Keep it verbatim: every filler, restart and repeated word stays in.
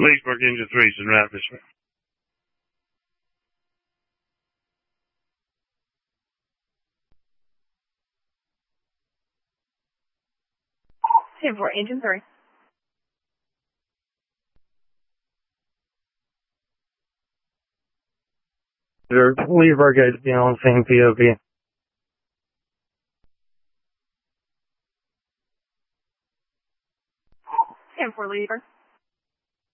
Leesburg Engine three, send route dispatch. ten four, Engine three. Leesburg H P on scene P O V. ten four, Leesburg.